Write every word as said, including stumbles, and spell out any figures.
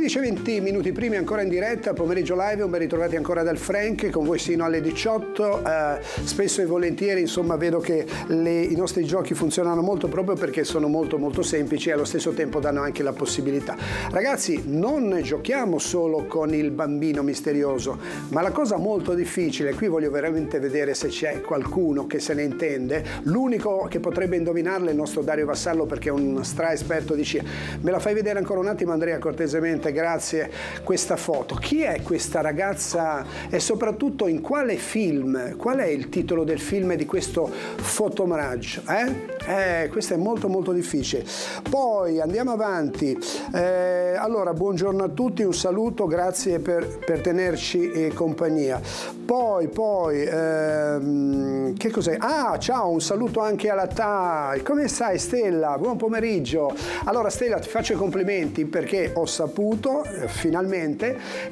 quindici e venti minuti primi ancora in diretta, pomeriggio live, un ben ritrovati ancora dal Frank, con voi sino alle diciotto. Eh, spesso e volentieri, insomma, vedo che le, i nostri giochi funzionano molto proprio perché sono molto molto semplici e allo stesso tempo danno anche la possibilità. Ragazzi, non giochiamo solo con il bambino misterioso, ma la cosa molto difficile, qui voglio veramente vedere se c'è qualcuno che se ne intende. L'unico che potrebbe indovinarlo è il nostro Dario Vassallo, perché è un stra esperto di scia. Me la fai vedere ancora un attimo, Andrea, cortesemente? Grazie. Questa foto, chi è questa ragazza e soprattutto in quale film? Qual è il titolo del film di questo fotomoraggio? Eh? Eh, questo è molto molto difficile. Poi andiamo avanti. Eh, allora, buongiorno a tutti, un saluto, grazie per, per tenerci eh, compagnia. Poi, poi, ehm, che cos'è? Ah, ciao, un saluto anche alla T A I. Come stai, Stella? Buon pomeriggio. Allora, Stella, ti faccio i complimenti perché ho saputo eh, finalmente